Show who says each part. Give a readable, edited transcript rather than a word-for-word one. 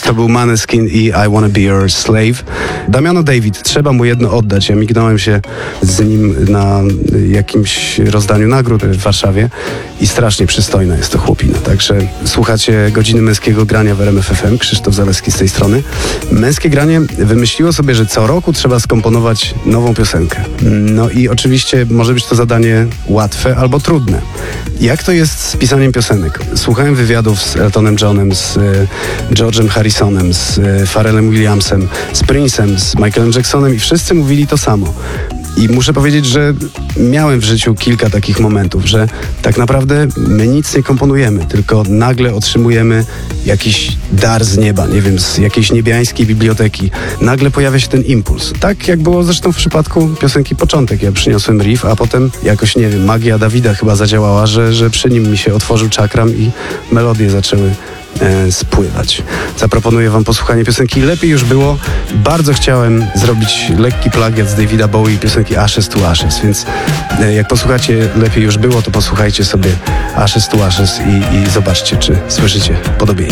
Speaker 1: To był Maneskin i I Wanna Be Your Slave. Damiano David, trzeba mu jedno oddać. Ja mignąłem się z nim na jakimś rozdaniu nagród w Warszawie i strasznie przystojna jest to chłopina. Także słuchacie Godziny Męskiego Grania w RMF FM. Krzysztof Zalewski z tej strony. Męskie Granie wymyśliło sobie, że co roku trzeba skomponować nową piosenkę. No i oczywiście może być to zadanie łatwe albo trudne. Jak to jest z pisaniem piosenek? Słuchałem wywiadów z Eltonem Johnem, z George'em Harrisonem, z Pharrellem Williamsem, z Prince'em, z Michaelem Jacksonem i wszyscy mówili to samo. I muszę powiedzieć, że miałem w życiu kilka takich momentów, że tak naprawdę my nic nie komponujemy, tylko nagle otrzymujemy jakiś dar z nieba, nie wiem, z jakiejś niebiańskiej biblioteki. Nagle pojawia się ten impuls. Tak jak było zresztą w przypadku piosenki Początek. Ja przyniosłem riff, a potem jakoś, nie wiem, magia Dawida chyba zadziałała, że przy nim mi się otworzył czakram i melodie zaczęły spływać. Zaproponuję wam posłuchanie piosenki Lepiej już było. Bardzo chciałem zrobić lekki plagiat z Davida Bowie i piosenki Ashes to Ashes, więc jak posłuchacie Lepiej już było, to posłuchajcie sobie Ashes to Ashes i zobaczcie, czy słyszycie podobieństwo.